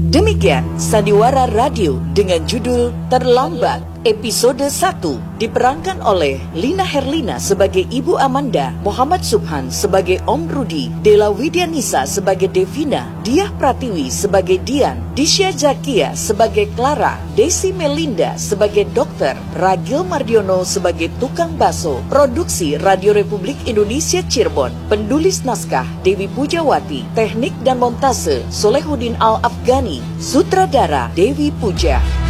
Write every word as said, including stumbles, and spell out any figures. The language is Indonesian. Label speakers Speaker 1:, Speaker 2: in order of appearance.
Speaker 1: Demikian Sandiwara Radio dengan judul Terlambat episode satu diperankan oleh Lina Herlina sebagai Ibu Amanda, Muhammad Subhan sebagai Om Rudi, Della Widyanisa sebagai Devina, Diah Pratiwi sebagai Dian, Disya Zakia sebagai Clara, Desi Melinda sebagai Dokter, Ragil Mardiono sebagai Tukang Baso. Produksi Radio Republik Indonesia Cirebon. Penulis naskah Dewi Pujawati, teknik dan montase Solehuddin Al-Afghani, sutradara Dewi Puja.